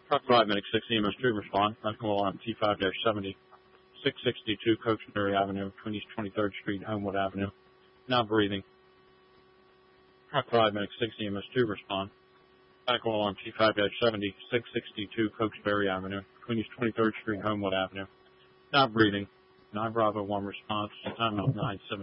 Truck 5 Medic 6 EMS2 respond. Medical alarm T5-70, 662 Cokesbury Avenue, between East 23rd Street, Homewood Avenue. Now breathing. Truck 5 Medic 6 EMS2 respond. Medical alarm T5-70, 662 Cokesbury Avenue, between East 23rd Street, Homewood Avenue. Now breathing. 9 Bravo 1 response. Time of 9:17.